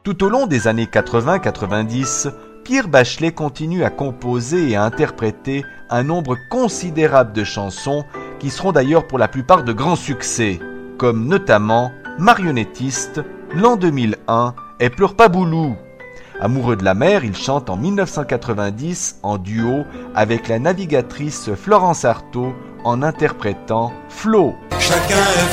Tout au long des années 80-90, Pierre Bachelet continue à composer et à interpréter un nombre considérable de chansons qui seront d'ailleurs pour la plupart de grands succès, comme notamment Marionnettiste, L'an 2001 et Pleure pas Boulou. Amoureux de la mer, il chante en 1990 en duo avec la navigatrice Florence Artaud en interprétant Flo. Chacun est